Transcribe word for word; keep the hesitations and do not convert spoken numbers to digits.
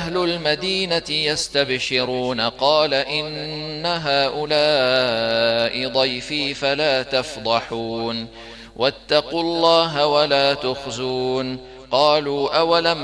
أهل المدينة يستبشرون قال إن هؤلاء ضيفي فلا تفضحون واتقوا الله ولا تخزون قالوا أولم